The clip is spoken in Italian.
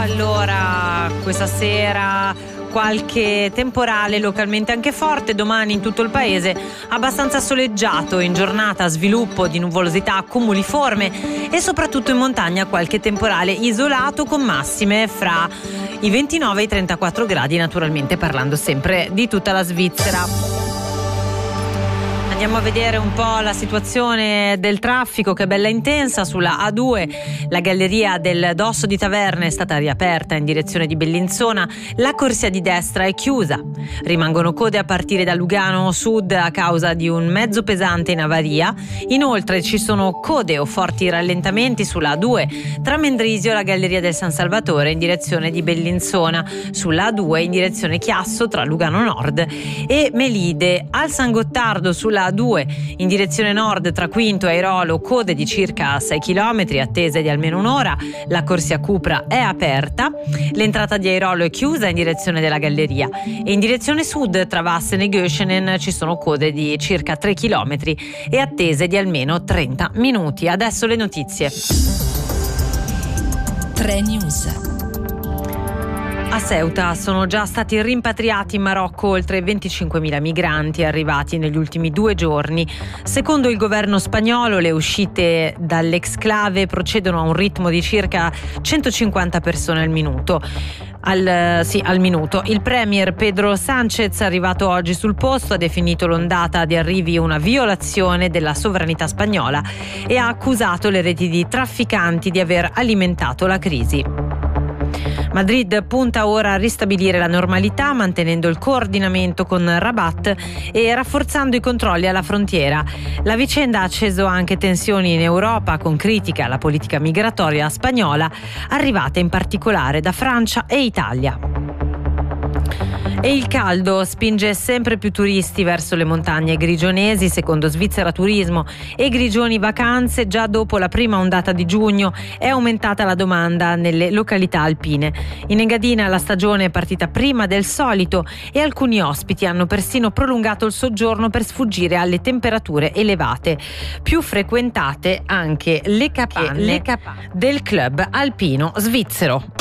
Allora, questa sera qualche temporale localmente anche forte, domani in tutto il paese abbastanza soleggiato, in giornata sviluppo di nuvolosità cumuliforme e soprattutto in montagna qualche temporale isolato con massime fra i 29 e i 34 gradi, naturalmente parlando sempre di tutta la Svizzera. Andiamo a vedere un po' la situazione del traffico, che è bella intensa. Sulla A2 la galleria del Dosso di Taverne è stata riaperta in direzione di Bellinzona, la corsia di destra è chiusa. Rimangono code a partire da Lugano Sud a causa di un mezzo pesante in avaria. Inoltre ci sono code o forti rallentamenti sulla A2 tra Mendrisio e la galleria del San Salvatore in direzione di Bellinzona, sulla A2 in direzione Chiasso tra Lugano Nord e Melide. Al San Gottardo sulla A2 in direzione nord tra Quinto e Airolo code di circa 6 km attese di almeno un'ora, la corsia Cupra è aperta, l'entrata di Airolo è chiusa in direzione della galleria e in direzione sud tra Vassen e Göschenen ci sono code di circa 3 km e attese di almeno 30 minuti. Adesso le notizie. 3 News. A Ceuta sono già stati rimpatriati in Marocco oltre 25.000 migranti arrivati negli ultimi 2 giorni. Secondo il governo spagnolo, le uscite dall'exclave procedono a un ritmo di circa 150 persone al minuto. Al minuto. Il premier Pedro Sánchez, arrivato oggi sul posto, ha definito l'ondata di arrivi una violazione della sovranità spagnola e ha accusato le reti di trafficanti di aver alimentato la crisi. Madrid punta ora a ristabilire la normalità, mantenendo il coordinamento con Rabat e rafforzando i controlli alla frontiera. La vicenda ha acceso anche tensioni in Europa, con critica alla politica migratoria spagnola, arrivata in particolare da Francia e Italia. E il caldo spinge sempre più turisti verso le montagne grigionesi. Secondo Svizzera Turismo e Grigioni Vacanze, già dopo la prima ondata di giugno è aumentata la domanda nelle località alpine. In Engadina la stagione è partita prima del solito e alcuni ospiti hanno persino prolungato il soggiorno per sfuggire alle temperature elevate. Più frequentate anche le capanne del club alpino svizzero.